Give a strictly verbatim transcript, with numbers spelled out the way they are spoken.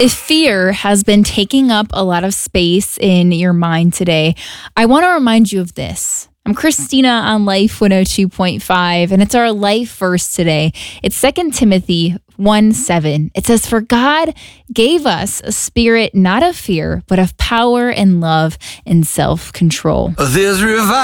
If fear has been taking up a lot of space in your mind today, I want to remind you of this. I'm Christina on Life one oh two point five, and it's our life verse today. It's Second Timothy one seven. It says, "For God gave us a spirit not of fear, but of power and love and self-control." There's revival.